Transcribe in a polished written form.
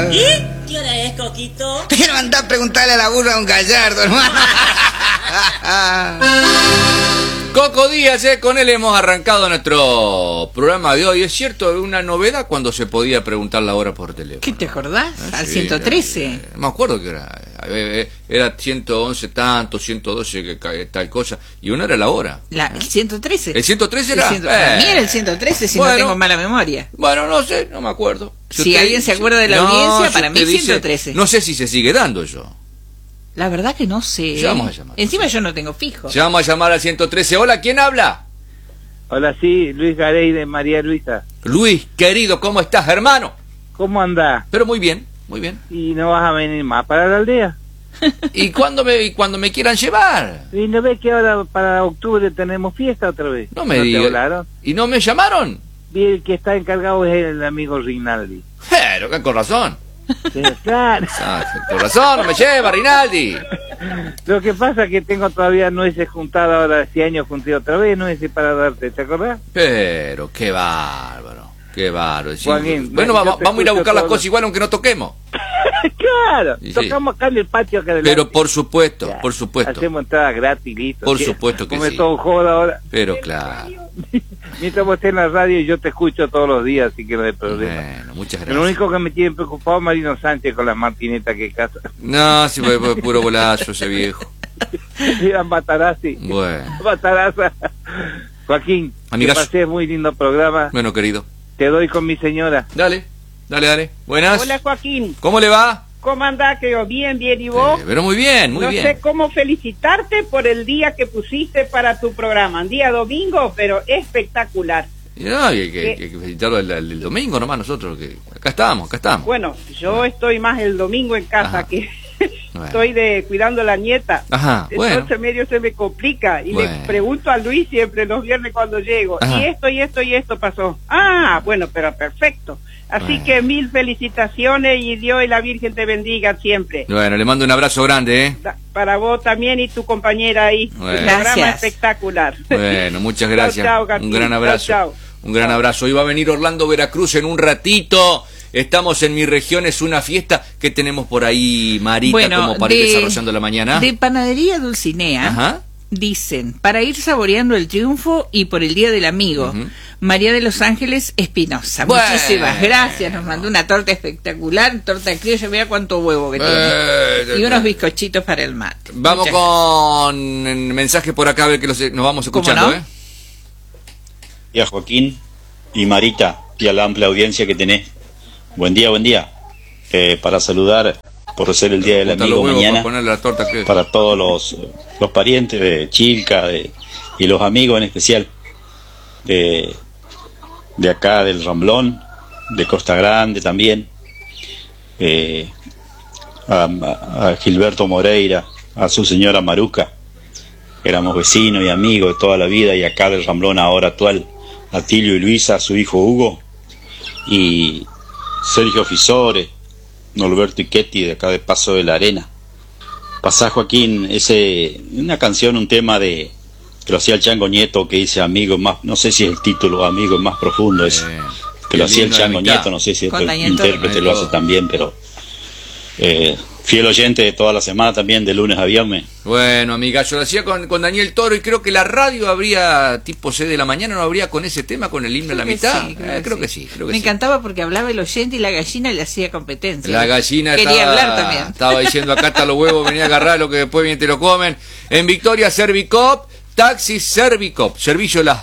¿Y? ¿Qué hora es, Coquito? Pero andá a preguntarle a la burra a un gallardo, hermano. Coco Díaz, con él hemos arrancado nuestro programa de hoy. Es cierto, una novedad cuando se podía preguntar la hora por teléfono. ¿Qué te acordás? Al Sí, 113. me acuerdo que era 111 tanto, 112 tal cosa, y una era la hora. El 113. ¿El 113 era? Para mí era el 113, si Bueno. no tengo mala memoria. Bueno, no sé, no me acuerdo. Si alguien se acuerda de la audiencia, para mí 113. No sé si se sigue dando eso. La verdad que no sé. Ya vamos a llamar. Encima yo no tengo fijo. Ya vamos a llamar al 113. Hola, ¿quién habla? Hola, sí, Luis Garey de María Luisa. Luis, querido, ¿cómo estás, hermano? ¿Cómo andás? Pero muy bien, muy bien. ¿Y no vas a venir más para la aldea? ¿Y cuando me quieran llevar? ¿Y no ves que ahora para octubre tenemos fiesta otra vez? No me te digas. hablaron? ¿Y no me llamaron? Y el que está encargado es el amigo Rinaldi. Pero que con razón. Sí, claro. Con razón, no me lleva, Rinaldi. Lo que pasa es que tengo todavía nueces juntadas ahora, este año junté otra vez nueces para darte, ¿te acordás? Pero qué bárbaro, qué bárbaro. Sí. Joaquín, Bueno, yo te vamos a ir a escucho buscar las todo. cosas igual aunque no toquemos. Claro, Sí, sí. tocamos acá en el patio acá adelante. Pero por supuesto, Ya, por supuesto. Hacemos entrada gratis, listo. Por ¿sí? supuesto que Como sí. es todo joda ahora. Pero claro. Mientras vos estés en la radio, yo te escucho todos los días, así que no hay problema. Bueno, muchas Lo gracias. único que me tiene preocupado es Marino Sánchez con las martinetas que caza. No, sí, fue puro bolazo ese viejo. Mira, Matarazzi. Bueno. Mataraza. Joaquín, Amigas. que pasé muy lindo programa. Bueno, querido. Te doy con mi señora. Dale. Buenas. Hola, Joaquín. ¿Cómo le va? ¿Cómo andás? Creo bien, ¿y vos? Pero muy bien, muy no bien. sé cómo felicitarte por el día que pusiste para tu programa. Un día domingo, pero espectacular. Y no, hay que felicitarlo el domingo nomás nosotros, que acá estamos. Bueno, yo estoy más el domingo en casa, Ajá. que Bueno. estoy cuidando a la nieta. Ajá, bueno. Entonces medio se me complica y Bueno. le pregunto a Luis siempre los viernes cuando llego. Ajá. Y esto pasó. Ah, bueno, pero perfecto. Así Bueno. que mil felicitaciones y Dios y la Virgen te bendiga siempre. Bueno, le mando un abrazo grande, Para vos también y tu compañera ahí. Bueno. Un programa Gracias. espectacular. Bueno, muchas gracias. Chao, Gatín. Un gran abrazo. Chao. Un gran abrazo. Hoy va a venir Orlando Veracruz en un ratito. Estamos en Mi Región, es una fiesta que tenemos por ahí, Marita, Bueno, como para ir desarrollando la mañana. De Panadería Dulcinea. Ajá. Dicen, para ir saboreando el triunfo y por el Día del Amigo, Ujú. María de los Ángeles Espinosa. Bueno. Muchísimas gracias, nos mandó una torta espectacular, torta criolla, vea cuánto huevo que tiene. Y unos bizcochitos para el mate. Vamos Muchas con mensaje por acá, a ver que nos vamos escuchando, ¿Cómo no? Y a Joaquín y Marita y a la amplia audiencia que tenés. Buen día. Para saludar por ser el Día del Juntar los Amigo huevos mañana, para ponerle la torta criolla. para todos los parientes de Chilca y los amigos en especial de acá del Ramblón, de Costa Grande también, a Gilberto Moreira, a su señora Maruca, éramos vecinos y amigos de toda la vida, y acá del Ramblón ahora actual, a Tilio y Luisa, a su hijo Hugo, y Sergio Fisore, Norberto Ichetti de acá de Paso de la Arena. Pasá, Joaquín, una canción, un tema que lo hacía el Chango Nieto, que dice Amigo más, no sé si es el título, Amigo más profundo, es que lo hacía el Chango Nieto, no sé si Con el Daniel intérprete Toro. lo hace también, pero fiel oyente de toda la semana también, de lunes a viernes. Bueno, amiga, yo lo hacía con Daniel Toro, y creo que la radio habría, tipo 6 de la mañana, no habría con ese tema, con el himno a la Creo que mitad. sí, Creo que sí. Me encantaba porque hablaba el oyente y la gallina le hacía competencia. La gallina quería hablar también. estaba diciendo acá está los huevos, venía a agarrar lo que después bien te lo comen. En Victoria, Servicop, Taxi Servicop, servicio las